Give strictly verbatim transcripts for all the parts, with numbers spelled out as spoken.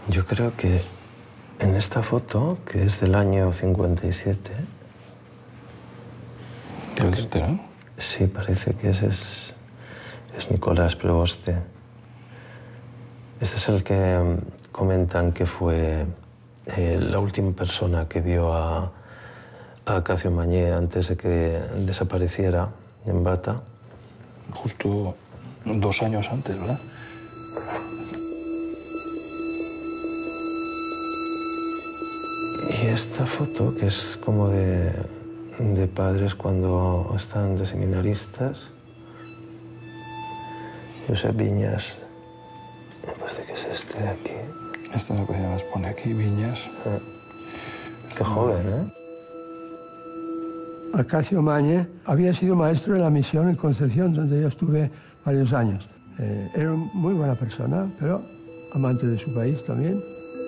Yo creo que en esta foto, que es del año cincuenta y siete... Creo que este, ¿no? Sí, parece que ese es, es Nicolás Prevoste. Este es el que comentan que fue eh, la última persona que vio a, a Acacio Mañé antes de que desapareciera en Bata. Justo dos años antes, ¿verdad? Y esta foto, que es como de, de padres cuando están de seminaristas. Josep Viñas, me parece que es este de aquí. Esto es lo que además pone aquí, Viñas. Ah, qué joven, ¿eh? Acacio Mañé había sido maestro de la misión en Concepción, donde yo estuve varios años. Eh, era una muy buena persona, pero amante de su país también.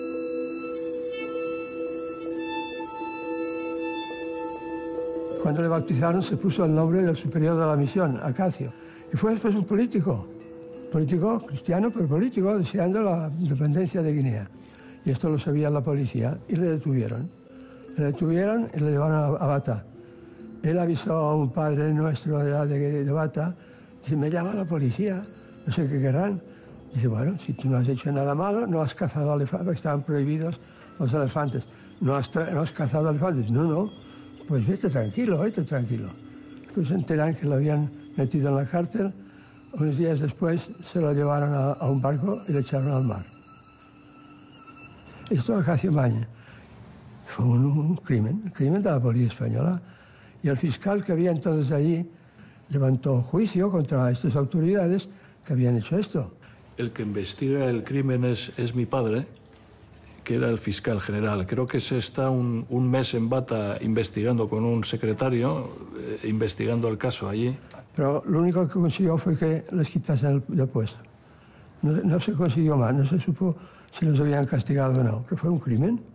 Cuando le bautizaron se puso el nombre del superior de la misión, Acacio. Y fue después un político, político cristiano, pero político, deseando la independencia de Guinea. Y esto lo sabía la policía y le detuvieron. Le detuvieron y le llevaron a, a Bata. Él avisó a un padre nuestro de, de, de Bata, dice, me llama la policía, no sé qué querrán. Dice, bueno, si tú no has hecho nada malo, no has cazado elefantes, porque estaban prohibidos los elefantes. No has, no has cazado elefantes. No, no, pues vete tranquilo, vete tranquilo. Pues se enteran que lo habían metido en la cárcel. Unos días después se lo llevaron a, a un barco y le echaron al mar. Esto Acacio Mañé fue un, un crimen, un crimen de la policía española. Y el fiscal que había entonces allí levantó juicio contra estas autoridades que habían hecho esto. El que investiga el crimen es, es mi padre, que era el fiscal general. Creo que se está un, un mes en Bata investigando con un secretario, eh, investigando el caso allí. Pero lo único que consiguió fue que les quitasen el, el puesto. No, no se consiguió más, no se supo si los habían castigado o no, que fue un crimen.